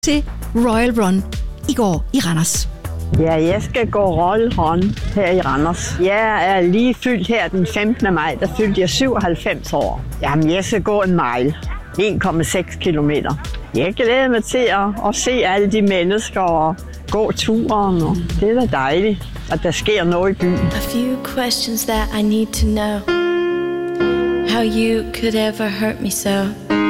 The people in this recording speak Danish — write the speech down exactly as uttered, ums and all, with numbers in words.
til Royal Run i går i Randers. Ja, jeg skal gå Royal Run her i Randers. Jeg er lige fyldt her den femtende maj, der fyldte jeg syvoghalvfems år. Jamen, jeg skal gå en mile, en komma seks kilometer. Jeg glæder mig til at, at se alle de mennesker og gå turen, og det er da dejligt, at der sker noget i byen. A few questions that I need to know. How you could ever hurt me so.